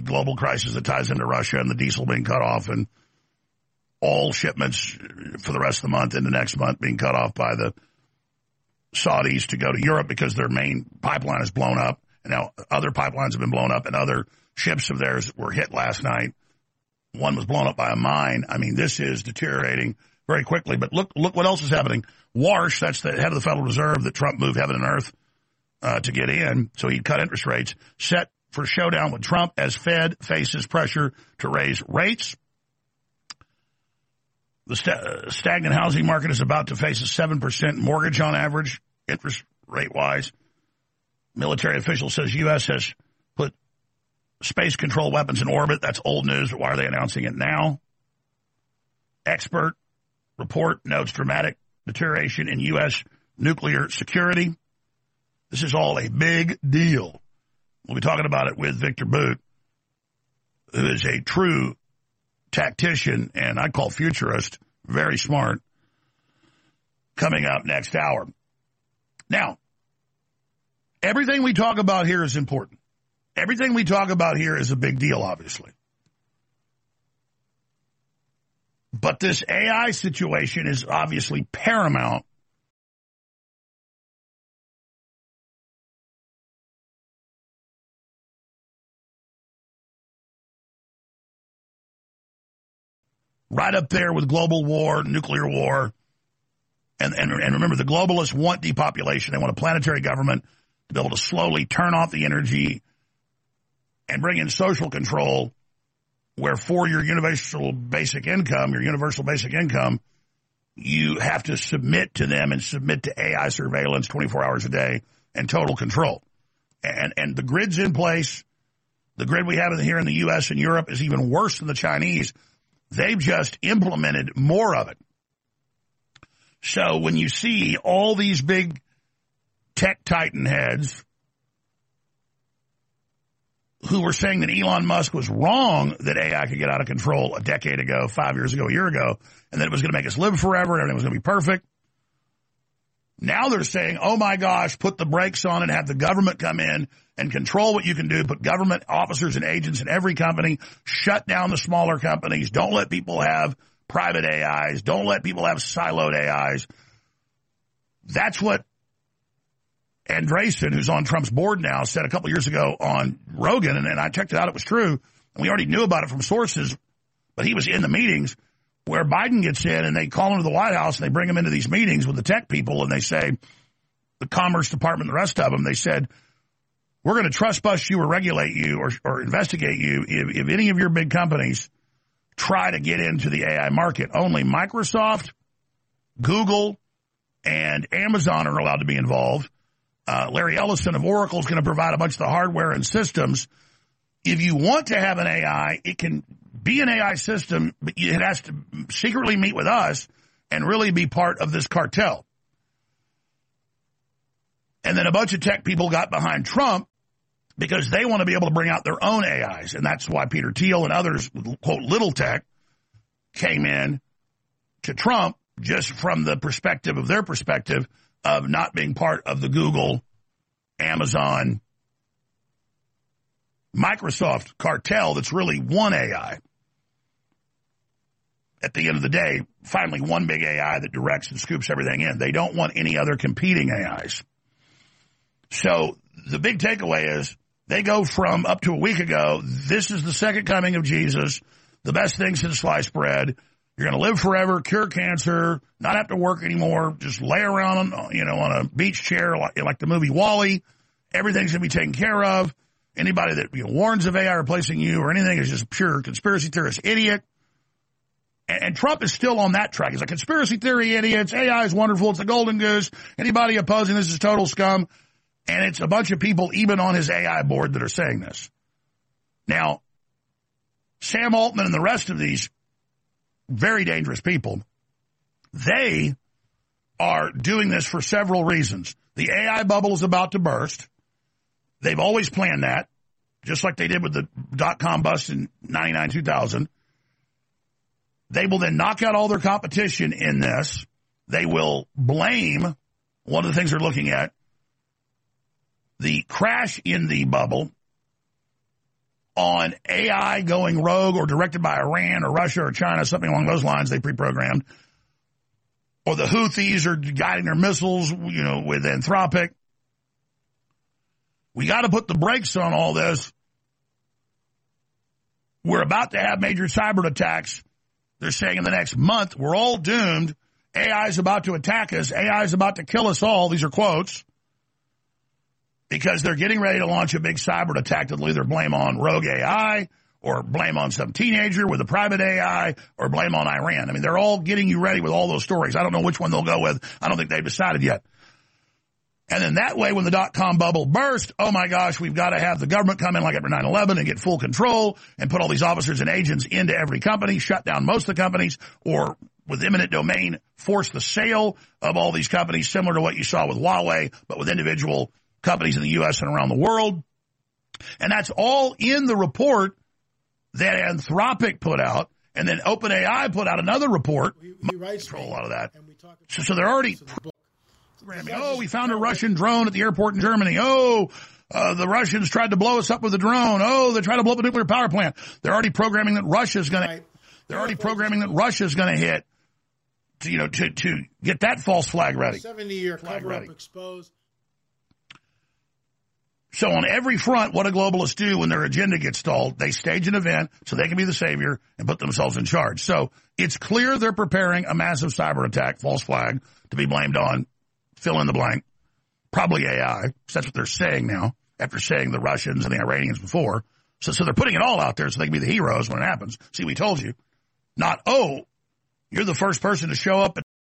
global crisis that ties into Russia and the diesel being cut off and all shipments for the rest of the month into next month being cut off by the Saudis to go to Europe because their main pipeline is blown up. And now other pipelines have been blown up and other ships of theirs were hit last night. One was blown up by a mine. I mean, this is deteriorating very quickly. But look what else is happening. Warsh, that's the head of the Federal Reserve that Trump moved heaven and earth to get in, so he'd cut interest rates, set for showdown with Trump as Fed faces pressure to raise rates. The stagnant housing market is about to face a 7% mortgage on average, interest rate-wise. Military official says U.S. has put space control weapons in orbit. That's old news, but why are they announcing it now? Expert report notes dramatic deterioration in U.S. nuclear security. This is all a big deal. We'll be talking about it with Victor Boot, who is a true tactician and I call futurist, very smart, coming up next hour. Now, everything we talk about here is important. Everything we talk about here is a big deal, obviously. But this AI situation is obviously paramount. Right up there with global war, nuclear war. And remember, the globalists want depopulation. They want a planetary government to be able to slowly turn off the energy and bring in social control where for your universal basic income, you have to submit to them and submit to AI surveillance 24 hours a day and total control. And the grid's in place. The grid we have here in the U.S. and Europe is even worse than the Chinese. They've just implemented more of it. So when you see all these big tech titan heads who were saying that Elon Musk was wrong that AI could get out of control a decade ago, 5 years ago, a year ago, and that it was going to make us live forever and everything was going to be perfect. Now they're saying, oh my gosh, put the brakes on and have the government come in and control what you can do, put government officers and agents in every company, shut down the smaller companies, don't let people have private AIs, don't let people have siloed AIs. That's what Andreessen, who's on Trump's board now, said a couple years ago on Rogan, and I checked it out, it was true, and we already knew about it from sources, but he was in the meetings where Biden gets in and they call him to the White House and they bring him into these meetings with the tech people and they say, the Commerce Department, the rest of them, they said, we're going to trust bust you or regulate you or investigate you if any of your big companies try to get into the AI market. Only Microsoft, Google, and Amazon are allowed to be involved. Larry Ellison of Oracle is going to provide a bunch of the hardware and systems. If you want to have an AI, it can be an AI system, but it has to secretly meet with us and really be part of this cartel. And then a bunch of tech people got behind Trump because they want to be able to bring out their own AIs. And that's why Peter Thiel and others, quote, little tech, came in to Trump just from the perspective of their perspective of not being part of the Google, Amazon, Microsoft cartel that's really one AI. At the end of the day, finally one big AI that directs and scoops everything in. They don't want any other competing AIs. So the big takeaway is they go from up to a week ago, this is the second coming of Jesus, the best thing since sliced bread. You're going to live forever, cure cancer, not have to work anymore, just lay around on a beach chair like the movie WALL-E. Everything's going to be taken care of. Anybody that warns of AI replacing you or anything is just pure conspiracy theorist idiot. And Trump is still on that track. He's a conspiracy theory idiots. AI is wonderful. It's the golden goose. Anybody opposing this is total scum. And it's a bunch of people even on his AI board that are saying this. Now, Sam Altman and the rest of these very dangerous people, they are doing this for several reasons. The AI bubble is about to burst. They've always planned that, just like they did with the dot-com bust in 99, 2000. They will then knock out all their competition in this. They will blame, one of the things they're looking at, the crash in the bubble on AI going rogue or directed by Iran or Russia or China, something along those lines they pre-programmed, or the Houthis are guiding their missiles, with Anthropic. We got to put the brakes on all this. We're about to have major cyber attacks. They're saying in the next month, we're all doomed. AI is about to attack us. AI is about to kill us all. These are quotes. Because they're getting ready to launch a big cyber attack that will either blame on rogue AI or blame on some teenager with a private AI or blame on Iran. I mean, they're all getting you ready with all those stories. I don't know which one they'll go with. I don't think they've decided yet. And then that way, when the dot-com bubble burst, oh my gosh, we've got to have the government come in like after 9/11 and get full control and put all these officers and agents into every company, shut down most of the companies, or with eminent domain, force the sale of all these companies, similar to what you saw with Huawei, but with individual companies in the U.S. and around the world. And that's all in the report that Anthropic put out, and then OpenAI put out another report. He writes a lot of that. So they're already programming. Oh, we found a Russian drone at the airport in Germany. Oh, the Russians tried to blow us up with a drone. Oh, they tried to blow up a nuclear power plant. They're already programming that Russia's going to. They're already programming that Russia's going to hit. To get that false flag ready. 70-year cover-up exposed. So on every front, what do globalists do when their agenda gets stalled? They stage an event so they can be the savior and put themselves in charge. So it's clear they're preparing a massive cyber attack, false flag, to be blamed on, fill in the blank, probably AI. That's what they're saying now, after saying the Russians and the Iranians before. So they're putting it all out there so they can be the heroes when it happens. See, we told you. Not, oh, you're the first person to show up at